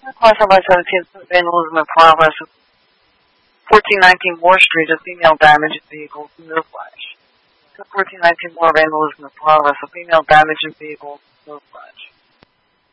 Classified 17th vandalism in progress. 1419 Moore Street, a female damaged vehicle, no flash. 1419 Moore vandalism in progress, a female damaged vehicle, no flash.